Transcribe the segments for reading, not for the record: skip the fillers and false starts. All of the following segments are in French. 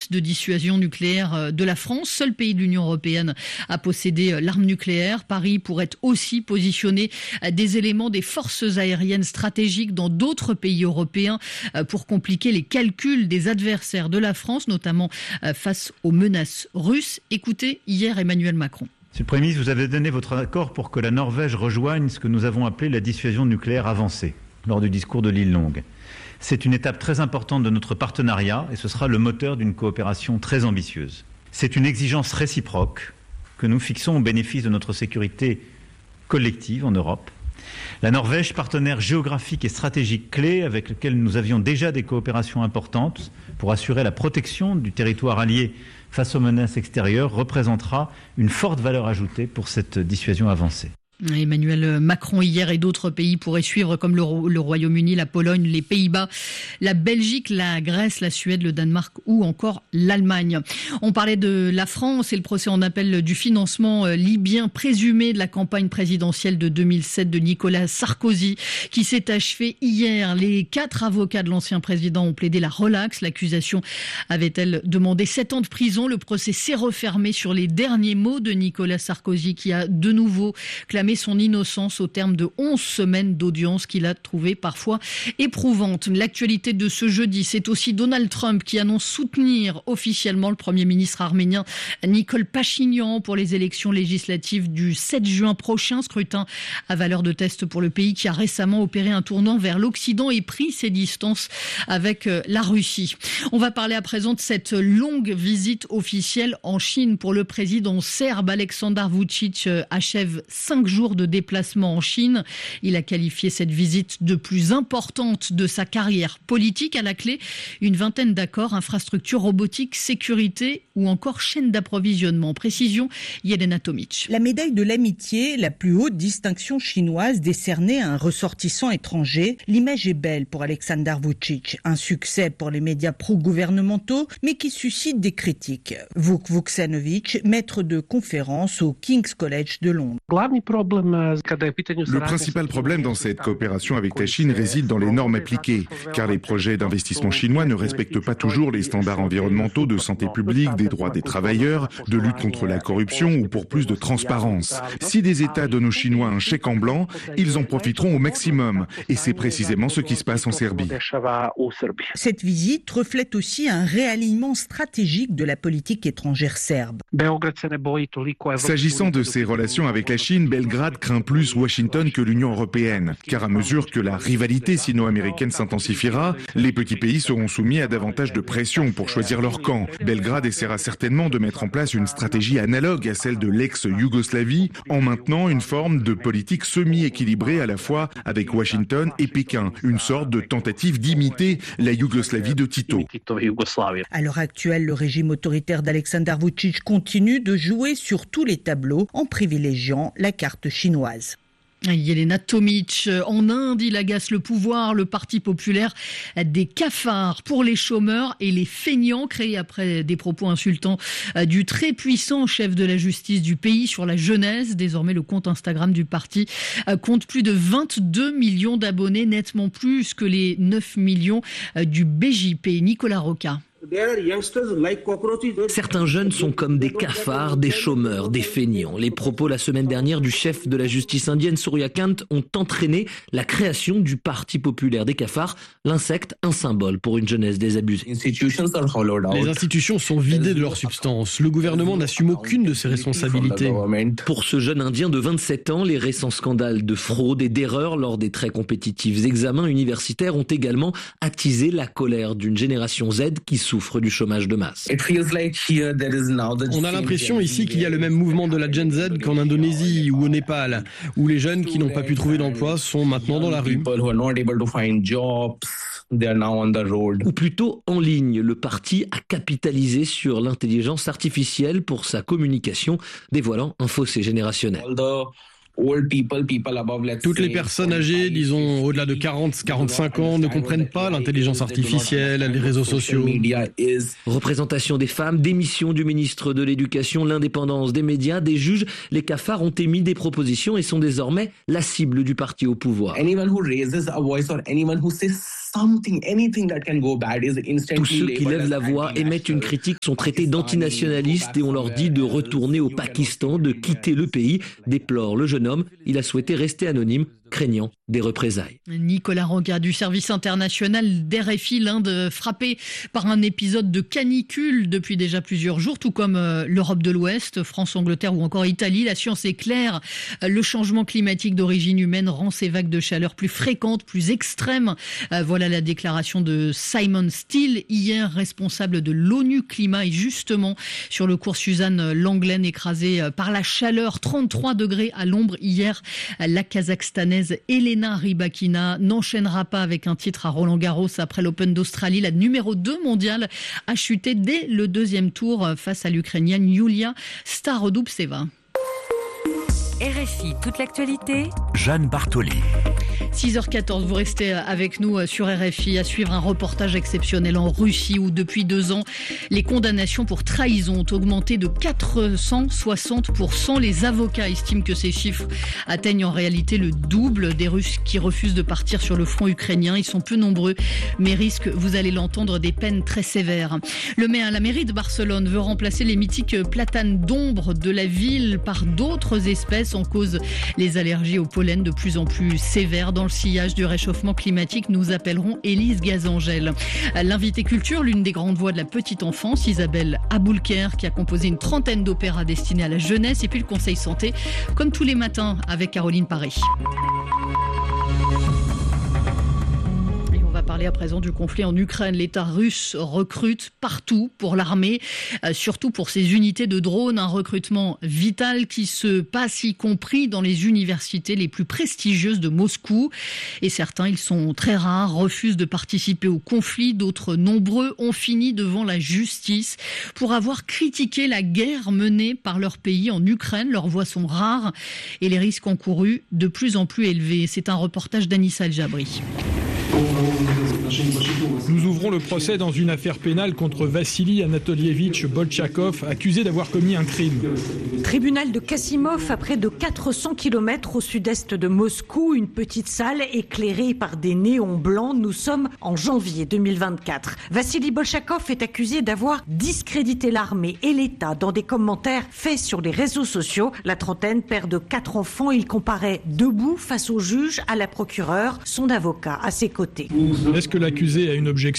kit de dissuasion nucléaire de la France, seul pays de l'Union européenne à posséder l'arme nucléaire. Paris pourrait aussi positionner des éléments des forces aériennes stratégiques dans d'autres pays européens pour compliquer les calculs des adversaires de la France, notamment face aux menaces russes. Écoutez hier Emmanuel Macron. Monsieur le Premier ministre, vous avez donné votre accord pour que la Norvège rejoigne ce que nous avons appelé la dissuasion nucléaire avancée lors du discours de l'île Longue. C'est une étape très importante de notre partenariat et ce sera le moteur d'une coopération très ambitieuse. C'est une exigence réciproque que nous fixons au bénéfice de notre sécurité collective en Europe. La Norvège, partenaire géographique et stratégique clé avec lequel nous avions déjà des coopérations importantes pour assurer la protection du territoire allié face aux menaces extérieures, représentera une forte valeur ajoutée pour cette dissuasion avancée. Emmanuel Macron hier et d'autres pays pourraient suivre comme le Royaume-Uni, la Pologne, les Pays-Bas, la Belgique, la Grèce, la Suède, le Danemark ou encore l'Allemagne. On parlait de la France et le procès en appel du financement libyen présumé de la campagne présidentielle de 2007 de Nicolas Sarkozy qui s'est achevé hier. Les 4 avocats de l'ancien président ont plaidé la relaxe. L'accusation avait-elle demandé 7 ans de prison. Le procès s'est refermé sur les derniers mots de Nicolas Sarkozy qui a de nouveau clamé son innocence au terme de 11 semaines d'audience qu'il a trouvées parfois éprouvantes. L'actualité de ce jeudi, c'est aussi Donald Trump qui annonce soutenir officiellement le Premier ministre arménien Nikol Pachinian pour les élections législatives du 7 juin prochain. Scrutin à valeur de test pour le pays qui a récemment opéré un tournant vers l'Occident et pris ses distances avec la Russie. On va parler à présent de cette longue visite officielle en Chine pour le président serbe. Aleksandar Vučić achève 5 jours de déplacement en Chine. Il a qualifié cette visite de plus importante de sa carrière politique. À la clé, une vingtaine d'accords, infrastructures, robotique, sécurité ou encore chaîne d'approvisionnement. Précision, Yelena Tomic. La médaille de l'amitié, la plus haute distinction chinoise décernée à un ressortissant étranger. L'image est belle pour Aleksandar Vučić. Un succès pour les médias pro-gouvernementaux, mais qui suscite des critiques. Vuk Vuksanović, maître de conférence au King's College de Londres. Le principal problème dans cette coopération avec la Chine réside dans les normes appliquées, car les projets d'investissement chinois ne respectent pas toujours les standards environnementaux de santé publique, des droits des travailleurs, de lutte contre la corruption ou pour plus de transparence. Si des États donnent aux Chinois un chèque en blanc, ils en profiteront au maximum, et c'est précisément ce qui se passe en Serbie. Cette visite reflète aussi un réalignement stratégique de la politique étrangère serbe. S'agissant de ses relations avec la Chine, Belgrade craint plus Washington que l'Union européenne, car à mesure que la rivalité sino-américaine s'intensifiera, les petits pays seront soumis à davantage de pression pour choisir leur camp. Belgrade essaiera certainement de mettre en place une stratégie analogue à celle de l'ex-Yougoslavie, en maintenant une forme de politique semi-équilibrée à la fois avec Washington et Pékin, une sorte de tentative d'imiter la Yougoslavie de Tito. À l'heure actuelle, le régime autoritaire d'Aleksandar Vučić continue de jouer sur tous les tableaux en privilégiant la carte chinoise. Yelena Tomic, en Inde, il agace le pouvoir, le Parti populaire des cafards pour les chômeurs et les feignants, créés après des propos insultants du très puissant chef de la justice du pays sur la jeunesse. Désormais, le compte Instagram du parti compte plus de 22 millions d'abonnés, nettement plus que les 9 millions du BJP. Nicolas Roca. Certains jeunes sont comme des cafards, des chômeurs, des feignants. Les propos la semaine dernière du chef de la justice indienne Surya Kant ont entraîné la création du Parti populaire des cafards, l'insecte, un symbole pour une jeunesse désabusée. Les institutions sont vidées de leur substance. Le gouvernement n'assume aucune de ses responsabilités. Pour ce jeune indien de 27 ans, les récents scandales de fraude et d'erreur lors des très compétitifs examens universitaires ont également attisé la colère d'une génération Z qui souffre du chômage de masse. On a l'impression ici qu'il y a le même mouvement de la Gen Z qu'en Indonésie ou au Népal, où les jeunes qui n'ont pas pu trouver d'emploi sont maintenant dans la rue. Ou plutôt en ligne. Le parti a capitalisé sur l'intelligence artificielle pour sa communication, dévoilant un fossé générationnel. Toutes les personnes âgées, disons au-delà de 40-45 ans, ne comprennent pas l'intelligence artificielle, les réseaux sociaux. Représentation des femmes, démission du ministre de l'Éducation, l'indépendance des médias, des juges, les cafards ont émis des propositions et sont désormais la cible du parti au pouvoir. Tous ceux qui lèvent la voix, émettent une critique, sont traités d'antinationalistes et on leur dit de retourner au Pakistan, de quitter le pays, déplore le jeune homme. Il a souhaité rester anonyme, craignant des représailles. Nicolas Roca du service international d'RFI, l'Inde frappée par un épisode de canicule depuis déjà plusieurs jours, tout comme l'Europe de l'Ouest, France, Angleterre ou encore Italie. La science est claire, le changement climatique d'origine humaine rend ces vagues de chaleur plus fréquentes, plus extrêmes. Voilà la déclaration de Simon Steele, hier responsable de l'ONU Climat, et justement sur le cours Suzanne Langlaine, écrasée par la chaleur, 33 degrés à l'ombre hier. La Kazakhstanaise Elena Rybakina n'enchaînera pas avec un titre à Roland-Garros après l'Open d'Australie. La numéro 2 mondiale a chuté dès le deuxième tour face à l'Ukrainienne Yulia Starodubtseva. RFI, toute l'actualité. Jeanne Bartoli. 6h14, vous restez avec nous sur RFI à suivre un reportage exceptionnel en Russie où depuis 2 ans, les condamnations pour trahison ont augmenté de 460%. Les avocats estiment que ces chiffres atteignent en réalité le double des Russes qui refusent de partir sur le front ukrainien. Ils sont peu nombreux mais risquent, vous allez l'entendre, des peines très sévères. La mairie de Barcelone veut remplacer les mythiques platanes d'ombre de la ville par d'autres espèces en cause les allergies au pollen de plus en plus sévères. Dans le sillage du réchauffement climatique, nous appellerons Élise Gazangel. L'invité culture, l'une des grandes voix de la petite enfance, Isabelle Aboulker, qui a composé une trentaine d'opéras destinés à la jeunesse. Et puis le conseil santé, comme tous les matins, avec Caroline Paré. Parler à présent du conflit en Ukraine. L'État russe recrute partout pour l'armée, surtout pour ses unités de drones. Un recrutement vital qui se passe y compris dans les universités les plus prestigieuses de Moscou. Et certains, ils sont très rares, refusent de participer au conflit. D'autres, nombreux, ont fini devant la justice pour avoir critiqué la guerre menée par leur pays en Ukraine. Leurs voix sont rares et les risques encourus de plus en plus élevés. C'est un reportage d'Anissa El Jabri. Nous ouvrons le procès dans une affaire pénale contre Vassili Anatolievitch Bolchakov, accusé d'avoir commis un crime. Tribunal de Kassimov, à près de 400 km au sud-est de Moscou, une petite salle éclairée par des néons blancs. Nous sommes en janvier 2024. Vassili Bolchakov est accusé d'avoir discrédité l'armée et l'État dans des commentaires faits sur les réseaux sociaux. La trentaine, père de 4 enfants, il comparaît debout face au juge, à la procureure, son avocat à ses côtés. Est-ce que l'accusé a une objection ?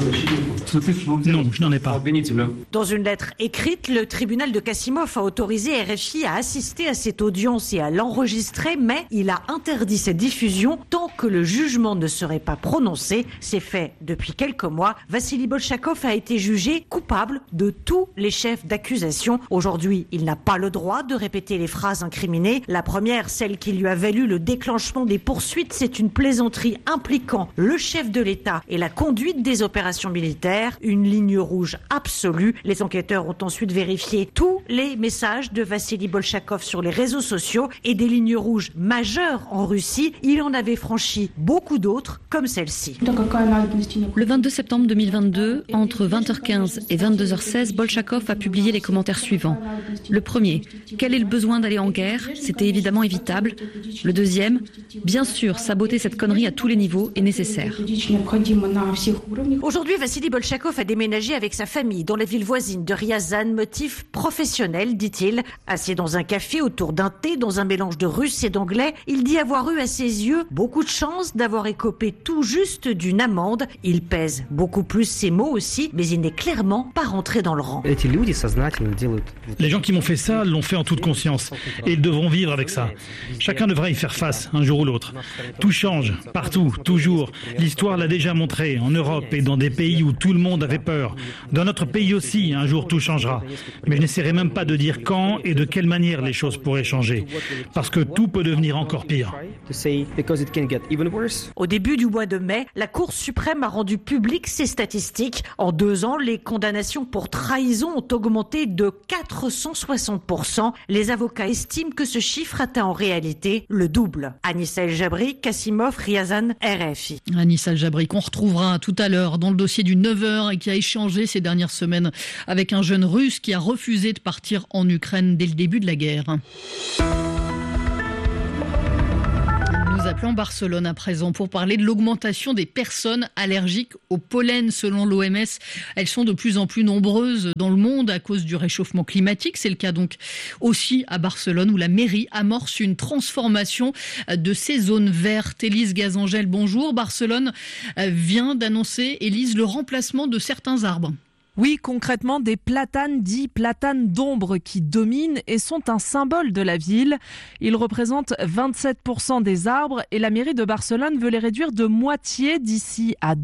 Non, je n'en ai pas. Dans une lettre écrite, le tribunal de Kassimov a autorisé RFI à assister à cette audience et à l'enregistrer, mais il a interdit cette diffusion tant que le jugement ne serait pas prononcé. C'est fait depuis quelques mois. Vassili Bolchakov a été jugé coupable de tous les chefs d'accusation. Aujourd'hui, il n'a pas le droit de répéter les phrases incriminées. La première, celle qui lui a valu le déclenchement des poursuites, c'est une plaisanterie impliquant le chef de l'État et la conduite des opérations militaires, une ligne rouge absolue. Les enquêteurs ont ensuite vérifié tous les messages de Vassili Bolchakov sur les réseaux sociaux et des lignes rouges majeures en Russie. Il en avait franchi beaucoup d'autres, comme celle-ci. Le 22 septembre 2022, entre 20h15 et 22h16, Bolchakov a publié les commentaires suivants. Le premier, quel est le besoin d'aller en guerre ? C'était évidemment évitable. Le deuxième, bien sûr, saboter cette connerie à tous les niveaux est nécessaire. Aujourd'hui, Vassili Bolchakov a déménagé avec sa famille dans la ville voisine de Ryazan. Motif professionnel, dit-il. Assis dans un café autour d'un thé, dans un mélange de russe et d'anglais, il dit avoir eu à ses yeux beaucoup de chance d'avoir écopé tout juste d'une amende. Il pèse beaucoup plus ses mots aussi, mais il n'est clairement pas rentré dans le rang. Les gens qui m'ont fait ça l'ont fait en toute conscience et ils devront vivre avec ça. Chacun devra y faire face un jour ou l'autre. Tout change, partout, toujours. L'histoire l'a déjà montré, en Europe et dans des pays où tout le monde avait peur. Dans notre pays aussi, un jour tout changera. Mais je n'essaierai même pas de dire quand et de quelle manière les choses pourraient changer. Parce que tout peut devenir encore pire. Au début du mois de mai, la Cour suprême a rendu publiques ces statistiques. En 2 ans, les condamnations pour trahison ont augmenté de 460%. Les avocats estiment que ce chiffre atteint en réalité le double. Anissa El Jabri, Kassimov, Ryazan, RFI. Anissa El Jabri, qu'on retrouvera tout à l'heure dans le dossier du 9h et qui a échangé ces dernières semaines avec un jeune russe qui a refusé de partir en Ukraine dès le début de la guerre. Nous appelons Barcelone à présent pour parler de l'augmentation des personnes allergiques au pollen. Selon l'OMS, elles sont de plus en plus nombreuses dans le monde à cause du réchauffement climatique. C'est le cas donc aussi à Barcelone où la mairie amorce une transformation de ces zones vertes. Élise Gazangel, bonjour. Barcelone vient d'annoncer, Élise, le remplacement de certains arbres. Oui, concrètement, des platanes dits platanes d'ombre qui dominent et sont un symbole de la ville. Ils représentent 27% des arbres et la mairie de Barcelone veut les réduire de moitié d'ici à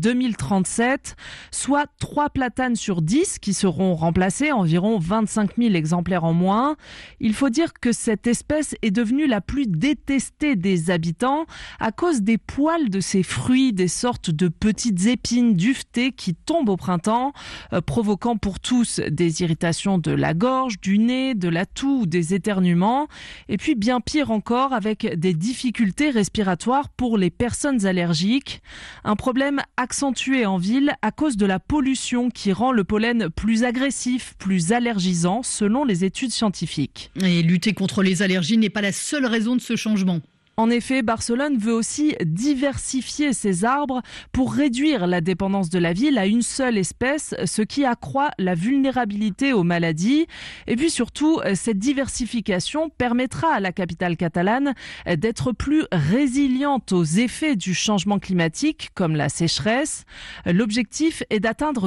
2037, soit 3 platanes sur 10 qui seront remplacées, environ 25 000 exemplaires en moins. Il faut dire que cette espèce est devenue la plus détestée des habitants à cause des poils de ses fruits, des sortes de petites épines duvetées qui tombent au printemps, provoquant pour tous des irritations de la gorge, du nez, de la toux ou des éternuements. Et puis bien pire encore, avec des difficultés respiratoires pour les personnes allergiques. Un problème accentué en ville à cause de la pollution qui rend le pollen plus agressif, plus allergisant, selon les études scientifiques. Et lutter contre les allergies n'est pas la seule raison de ce changement. En effet, Barcelone veut aussi diversifier ses arbres pour réduire la dépendance de la ville à une seule espèce, ce qui accroît la vulnérabilité aux maladies. Et puis surtout, cette diversification permettra à la capitale catalane d'être plus résiliente aux effets du changement climatique, comme la sécheresse. L'objectif est d'atteindre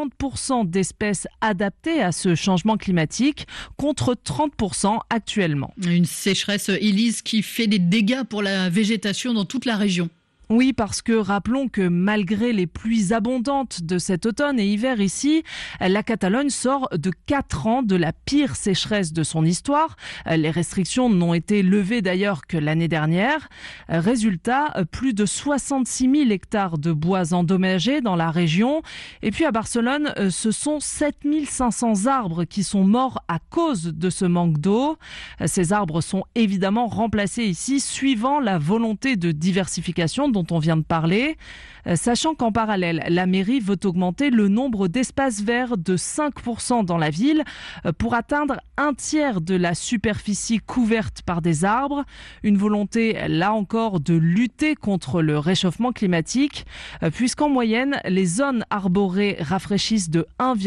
40% d'espèces adaptées à ce changement climatique, contre 30% actuellement. Une sécheresse, Élise, qui fait des dégâts pour la végétation dans toute la région. Oui, parce que rappelons que malgré les pluies abondantes de cet automne et hiver ici, la Catalogne sort de 4 ans de la pire sécheresse de son histoire. Les restrictions n'ont été levées d'ailleurs que l'année dernière. Résultat, plus de 66 000 hectares de bois endommagés dans la région. Et puis à Barcelone, ce sont 7 500 arbres qui sont morts à cause de ce manque d'eau. Ces arbres sont évidemment remplacés ici suivant la volonté de diversification dont on vient de parler, sachant qu'en parallèle, la mairie veut augmenter le nombre d'espaces verts de 5% dans la ville pour atteindre 1/3 de la superficie couverte par des arbres. Une volonté, là encore, de lutter contre le réchauffement climatique, puisqu'en moyenne, les zones arborées rafraîchissent de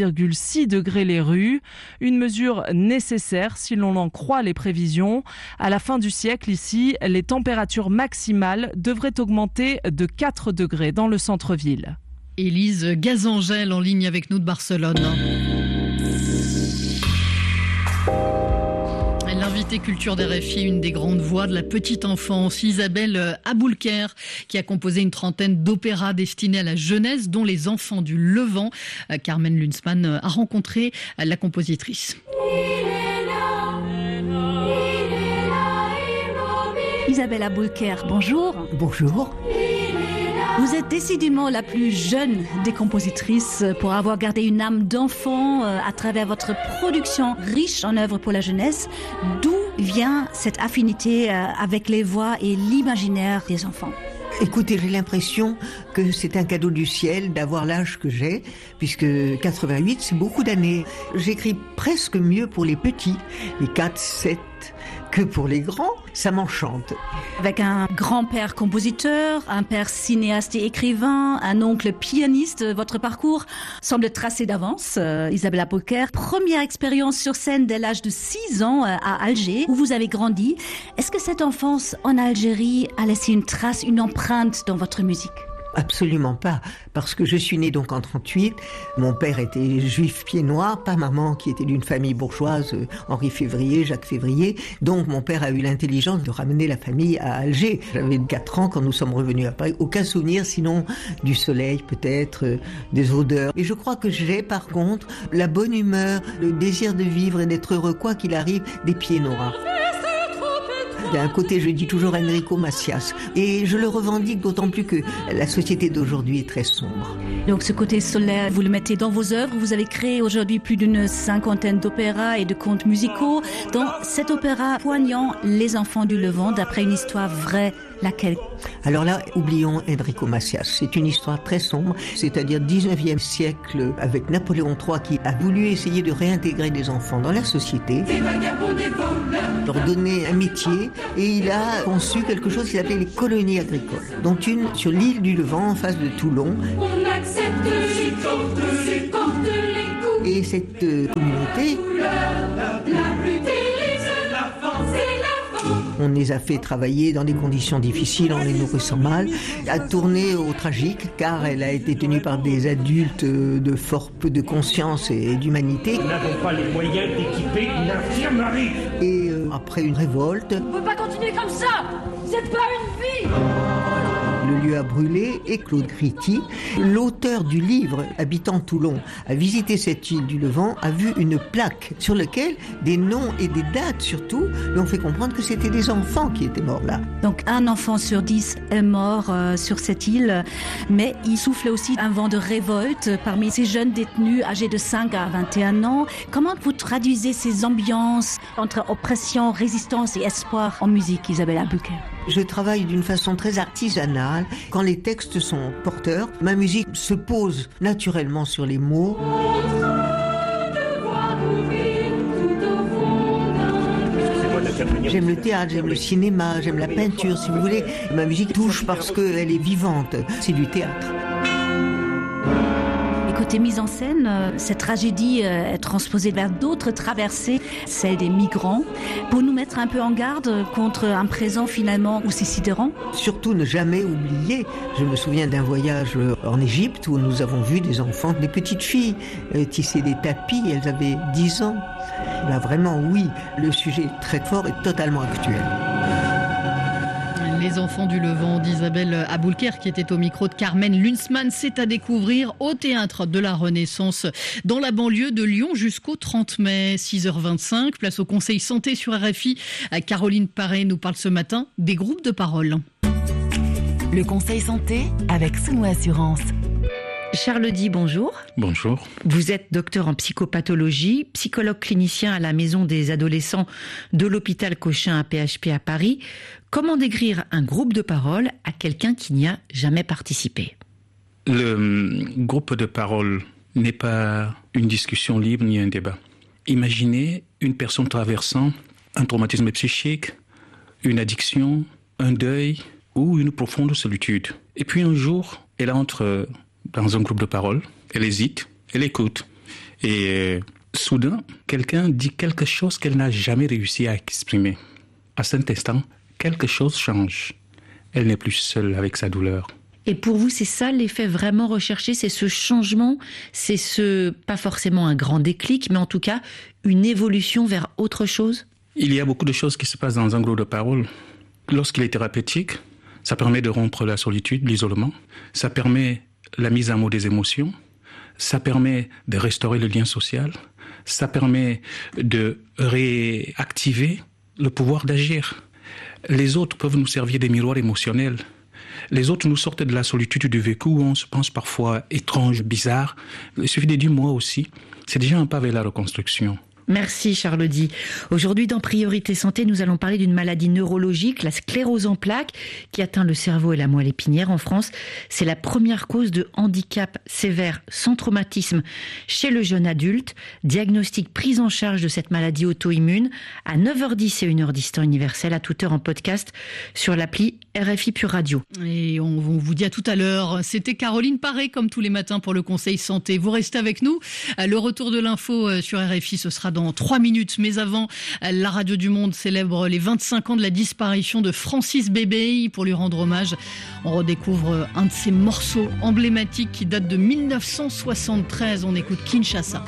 1,6 degré les rues. Une mesure nécessaire si l'on en croit les prévisions. À la fin du siècle, ici, les températures maximales devraient augmenter de 4 degrés dans le centre-ville. Élise Gazangel en ligne avec nous de Barcelone. L'invité culture d'RFI, une des grandes voix de la petite enfance, Isabelle Aboulker, qui a composé une trentaine d'opéras destinés à la jeunesse, dont Les Enfants du Levant. Carmen Lunsmann a rencontré la compositrice. Isabelle Aboulker, bonjour. Bonjour. Vous êtes décidément la plus jeune des compositrices pour avoir gardé une âme d'enfant à travers votre production riche en œuvres pour la jeunesse. D'où vient cette affinité avec les voix et l'imaginaire des enfants ? Écoutez, j'ai l'impression que c'est un cadeau du ciel d'avoir l'âge que j'ai, puisque 88, c'est beaucoup d'années. J'écris presque mieux pour les petits, les 4, 7, que pour les grands. Ça m'enchante. Avec un grand-père compositeur, un père cinéaste et écrivain, un oncle pianiste, votre parcours semble tracé d'avance. Isabelle Aboulker, première expérience sur scène dès l'âge de 6 ans à Alger, où vous avez grandi. Est-ce que cette enfance en Algérie a laissé une trace, une empreinte dans votre musique ? Absolument pas, parce que je suis née donc en 38. Mon père était juif pied noir, pas maman qui était d'une famille bourgeoise, Henri Février, Jacques Février. Donc mon père a eu l'intelligence de ramener la famille à Alger. J'avais 4 ans quand nous sommes revenus à Paris. Aucun souvenir sinon du soleil peut-être, des odeurs. Et je crois que j'ai par contre la bonne humeur, le désir de vivre et d'être heureux quoi qu'il arrive, des pieds noirs. Il y a un côté, je dis toujours, Enrico Macias. Et je le revendique d'autant plus que la société d'aujourd'hui est très sombre. Donc ce côté solaire, vous le mettez dans vos œuvres. Vous avez créé aujourd'hui plus d'une 50aine d'opéras et de contes musicaux. Dans cet opéra poignant, Les Enfants du Levant, d'après une histoire vraie, Laquelle? Alors là, oublions Enrico Macias. C'est une histoire très sombre, c'est-à-dire 19e siècle avec Napoléon III qui a voulu essayer de réintégrer des enfants dans la société, leur donner un métier, et il a conçu quelque chose qu'il appelait les colonies agricoles, dont une sur l'île du Levant en face de Toulon. On accepte les porte les coups. Et cette communauté, on les a fait travailler dans des conditions difficiles en les nourrissant mal, a tourné au tragique car elle a été tenue par des adultes de fort peu de conscience et d'humanité. Nous n'avons pas les moyens d'équiper une infirmerie. Et après une révolte... On ne peut pas continuer comme ça. C'est pas une vie. Le lieu a brûlé et Claude Gritti, l'auteur du livre habitant Toulon, a visité cette île du Levant, a vu une plaque sur laquelle des noms et des dates surtout lui ont fait comprendre que c'était des enfants qui étaient morts là. Donc un enfant sur 10 est mort sur cette île, mais il souffle aussi un vent de révolte parmi ces jeunes détenus âgés de 5 à 21 ans. Comment vous traduisez ces ambiances entre oppression, résistance et espoir en musique, Isabelle Albuquerque? Je travaille d'une façon très artisanale. Quand les textes sont porteurs, ma musique se pose naturellement sur les mots. J'aime le théâtre, j'aime le cinéma, j'aime la peinture, si vous voulez. Ma musique touche parce qu'elle est vivante. C'est du théâtre. Côté mise en scène, cette tragédie est transposée vers d'autres traversées, celle des migrants, pour nous mettre un peu en garde contre un présent finalement aussi sidérant. Surtout ne jamais oublier, je me souviens d'un voyage en Égypte où nous avons vu des enfants, des petites filles tisser des tapis, elles avaient 10 ans. Là vraiment oui, le sujet est très fort et totalement actuel. Les enfants du Levant d'Isabelle Albuquerque qui était au micro de Carmen Lunsmann, c'est à découvrir au Théâtre de la Renaissance dans la banlieue de Lyon jusqu'au 30 mai, 6h25. Place au Conseil Santé sur RFI. Caroline Paré nous parle ce matin des groupes de parole. Le Conseil Santé avec Souno Assurance. Charles Di, bonjour. Bonjour. Vous êtes docteur en psychopathologie, psychologue clinicien à la Maison des adolescents de l'hôpital Cochin à PHP à Paris. Comment décrire un groupe de parole à quelqu'un qui n'y a jamais participé? Le groupe de parole n'est pas une discussion libre ni un débat. Imaginez une personne traversant un traumatisme psychique, une addiction, un deuil ou une profonde solitude. Et puis un jour, elle entre dans un groupe de parole, elle hésite, elle écoute. Et soudain, quelqu'un dit quelque chose qu'elle n'a jamais réussi à exprimer. À cet instant, quelque chose change. Elle n'est plus seule avec sa douleur. Et pour vous, c'est ça l'effet vraiment recherché, c'est ce changement, c'est pas forcément un grand déclic, mais en tout cas, une évolution vers autre chose? Il y a beaucoup de choses qui se passent dans un groupe de parole. Lorsqu'il est thérapeutique, ça permet de rompre la solitude, l'isolement. Ça permet la mise à mot des émotions. Ça permet de restaurer le lien social. Ça permet de réactiver le pouvoir d'agir. Les autres peuvent nous servir des miroirs émotionnels. Les autres nous sortent de la solitude du vécu où on se pense parfois étrange, bizarre. Il suffit de dire moi aussi. C'est déjà un pas vers la reconstruction. Merci Charles Di. Aujourd'hui dans Priorité Santé, nous allons parler d'une maladie neurologique, la sclérose en plaques, qui atteint le cerveau et la moelle épinière en France. C'est la première cause de handicap sévère sans traumatisme chez le jeune adulte. Diagnostic, prise en charge de cette maladie auto-immune à 9h10 et 1h10 temps universel, à toute heure en podcast sur l'appli RFI Pure Radio. Et on vous dit à tout à l'heure. C'était Caroline Paré comme tous les matins pour le Conseil Santé. Vous restez avec nous. Le retour de l'info sur RFI, ce sera dans 3 minutes. Mais avant, la Radio du Monde célèbre les 25 ans de la disparition de Francis Bébé. Pour lui rendre hommage, on redécouvre un de ses morceaux emblématiques qui date de 1973. On écoute Kinshasa.